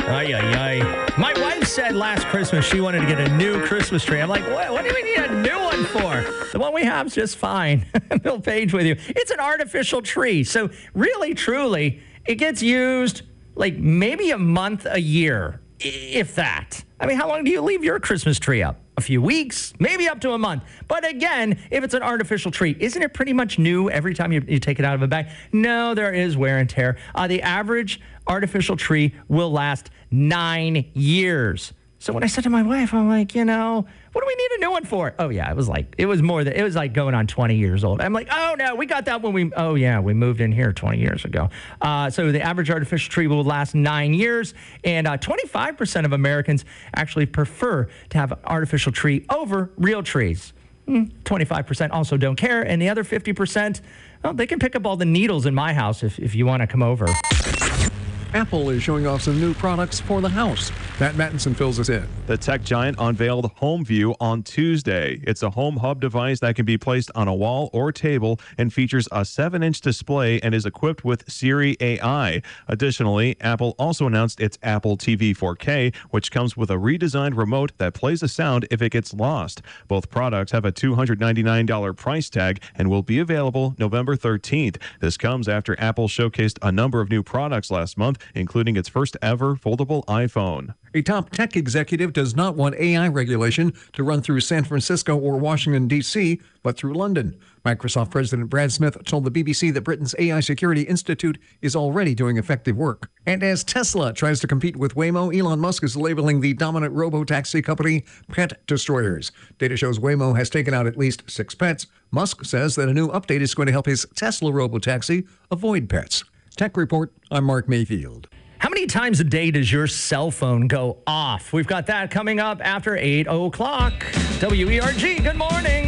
Ay, ay, ay. My wife said last Christmas she wanted to get a new Christmas tree. I'm like, what do we need a new one for? The one we have is just fine. Bill Page with you. It's an artificial tree. So really, truly, it gets used like maybe a month a year, if that. I mean, how long do you leave your Christmas tree up? A few weeks, maybe up to a month. But again, if it's an artificial tree, isn't it pretty much new every time you take it out of a bag? No, there is wear and tear. The average artificial tree will last 9 years. So when I said to my wife, I'm like, what do we need a new one for? Oh yeah, it was like going on 20 years old. I'm like, oh no, we got that when we moved in here 20 years ago. So the average artificial tree will last 9 years, and 25% of Americans actually prefer to have an artificial tree over real trees. 25% also don't care, and the other 50%, well, they can pick up all the needles in my house if you want to come over. Apple is showing off some new products for the house. Matt Mattinson fills us in. The tech giant unveiled HomeView on Tuesday. It's a home hub device that can be placed on a wall or table and features a 7-inch display and is equipped with Siri AI. Additionally, Apple also announced its Apple TV 4K, which comes with a redesigned remote that plays a sound if it gets lost. Both products have a $299 price tag and will be available November 13th. This comes after Apple showcased a number of new products last month, including its first ever foldable iPhone. A top tech executive does not want AI regulation to run through San Francisco or Washington, D.C., but through London. Microsoft President Brad Smith told the BBC that Britain's AI Security Institute is already doing effective work. And as Tesla tries to compete with Waymo, Elon Musk is labeling the dominant robo-taxi company pet destroyers. Data shows Waymo has taken out at least 6 pets. Musk says that a new update is going to help his Tesla robo-taxi avoid pets. Tech Report, I'm Mark Mayfield. How many times a day does your cell phone go off? We've got that coming up after 8 o'clock. WERG, good morning.